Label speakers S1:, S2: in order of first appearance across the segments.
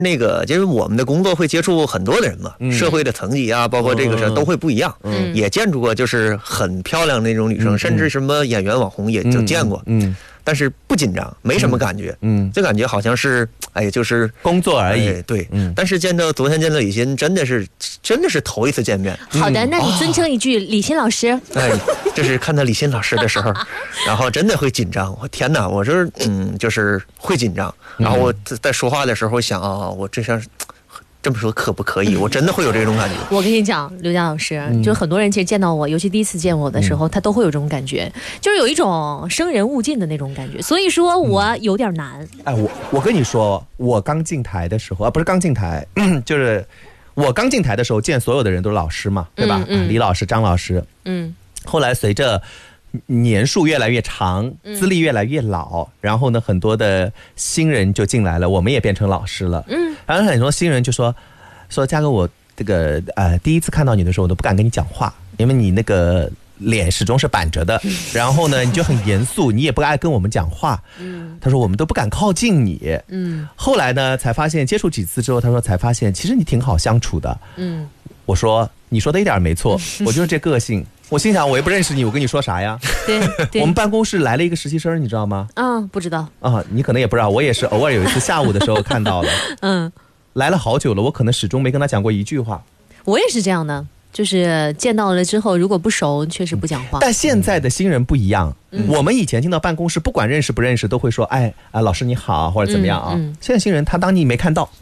S1: 那个就是我们的工作会接触很多的人嘛，社会的层级啊，包括这个事都会不一样。也见过就是很漂亮的那种女生，甚至什么演员网红也就见过。但是不紧张，没什么感觉。就感觉好像是就是
S2: 工作而已。
S1: 对。但是昨天见到李欣，真的是头一次见面。
S3: 好的，那你尊称一句李欣老师。
S1: 就是看到李欣老师的时候，然后真的会紧张。我天哪，我说就是会紧张。然后我在说话的时候想我这像这么说可不可以？我真的会有这种感觉。
S3: 我跟你讲，刘佳老师，就很多人其实见到我，尤其第一次见我的时候，他都会有这种感觉，就是有一种生人勿近的那种感觉。所以说我有点难。
S2: 我跟你说，我刚进台的时候不是刚进台，就是我刚进台的时候见所有的人都是老师嘛，对吧？李老师、张老师。后来随着年数越来越长，资历越来越老，然后呢，很多的新人就进来了，我们也变成老师了。然后很多新人就说嘉哥，我这个第一次看到你的时候，我都不敢跟你讲话，因为你那个脸始终是板着的，然后呢，你就很严肃，你也不爱跟我们讲话。他说我们都不敢靠近你。后来呢，才发现接触几次之后，他说才发现其实你挺好相处的。我说你说的一点没错，我就是这个性。我心想，我也不认识你，我跟你说啥呀？对，我们办公室来了一个实习生，你知道吗？
S3: 不知道
S2: 你可能也不知道，我也是偶尔有一次下午的时候看到了。来了好久了，我可能始终没跟他讲过一句话。
S3: 我也是这样的，就是见到了之后，如果不熟，确实不讲话。
S2: 但现在的新人不一样，我们以前进到办公室，不管认识不认识，都会说，老师你好，或者怎么样啊。现在新人他当你没看到。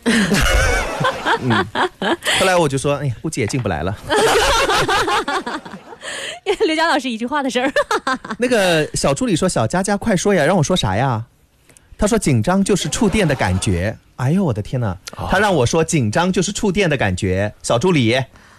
S2: 后来我就说，估计也进不来了。
S3: 刘佳老师一句话的事儿。
S2: 那个小助理说，小佳佳快说呀，让我说啥呀？他说紧张就是触电的感觉。哎呦我的天哪，他让我说紧张就是触电的感觉。小助理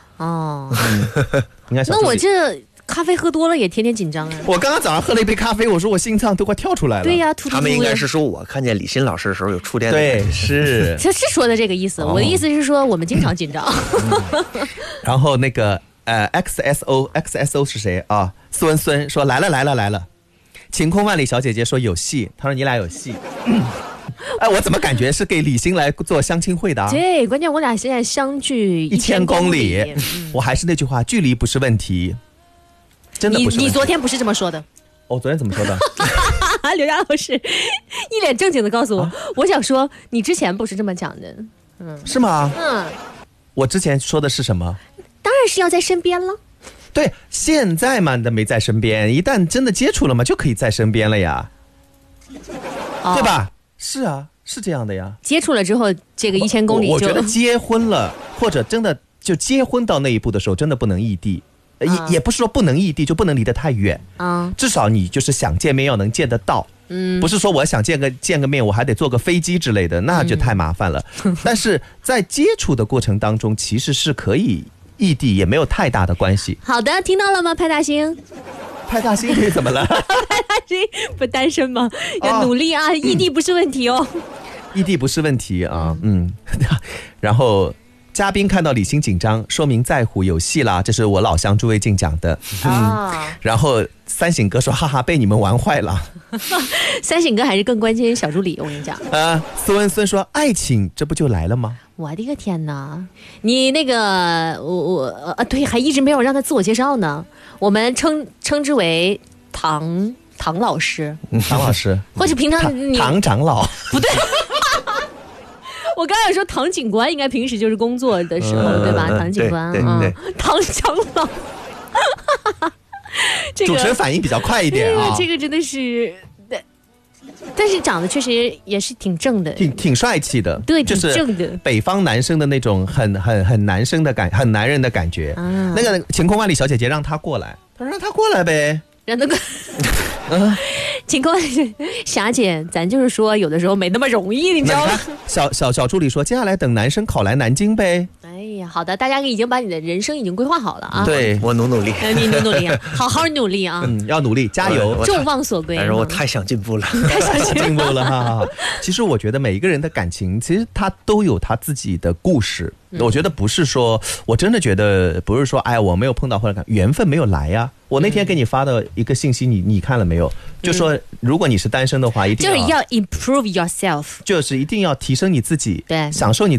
S2: 你看小助理，
S3: 那我这咖啡喝多了也天天紧张啊。
S2: 我刚刚早上喝了一杯咖啡，我说我心脏都快跳出来了。
S3: 对呀，
S1: 他们应该是说我看见李欣老师的时候有触电的感觉。
S2: 对，是
S3: 他是说的这个意思。我的意思是说我们经常紧张。
S2: 然后那个XSO 是谁啊？孙说来了。晴空万里小姐姐说有戏，她说你俩有戏。我怎么感觉是给李欣来做相亲会的啊？
S3: 对，关键我俩现在相距1000公里。
S2: 我还是那句话，距离不是问题，真的不是问题。
S3: 你昨天不是这么说的？
S2: 昨天怎么说的？
S3: 刘佳老师一脸正经的告诉我，我想说你之前不是这么讲的。
S2: 是吗？我之前说的是什么？
S3: 当然是要在身边了。
S2: 对，现在嘛没在身边，一旦真的接触了嘛，就可以在身边了呀。对吧？是啊，是这样的呀。
S3: 接触了之后，这个1000公里就……
S2: 我觉得结婚了，或者真的就结婚到那一步的时候，真的不能异地。也不是说不能异地，就不能离得太远。至少你就是想见面要能见得到。不是说我想见个面，我还得坐个飞机之类的，那就太麻烦了。但是在接触的过程当中，其实是可以异地，也没有太大的关系。
S3: 好的，听到了吗，派大星？
S2: 派大星可以怎么了？
S3: 派大星不单身吗？要努力啊！异地不是问题哦。
S2: 异地不是问题啊，然后嘉宾看到李欣紧张，说明在乎，有戏啦，这是我老乡朱卫进讲的。然后三省哥说哈哈被你们玩坏了。
S3: 三省哥还是更关心小助理，我跟你讲。
S2: 苏文孙说爱情这不就来了吗？
S3: 我的个天哪！你那个对，还一直没有让他自我介绍呢。我们称之为唐老师。
S2: 唐老师，
S3: 或者平常你
S2: 唐长老
S3: 不对。我刚才说唐警官应该平时就是工作的时候，对吧？唐警官唐长老。
S2: 主持人反应比较快一点啊。
S3: 这个真的是，但是长得确实也是挺正的，
S2: 挺帅气的。
S3: 对，挺正的，
S2: 北方男生的那种很男生的很男人的感觉。那个晴空万里小姐姐让他过来，他说让他过来呗，
S3: 让他过。晴空霞姐，咱就是说有的时候没那么容易，你知道吗？
S2: 小助理说接下来等男生考来南京呗。
S3: 哎呀，好的，大家已经把你的人生已经规划好了啊。
S2: 对，
S1: 我努力。
S3: 你努力，好好努力啊。
S2: 要努力，加油，
S3: 众望所归。
S1: 但是我太想进步了，
S2: 太想进步了哈。其实我觉得每一个人的感情，其实他都有他自己的故事。我觉得不是说，我真的觉得不是说，我没有碰到或者缘分没有来呀。 我那天给你发的一个信息，你看了没有？就说如果你是单身的话，一定
S3: 就是要 improve yourself，
S2: 就是一定要提升你自己，
S3: 对，
S2: 享受你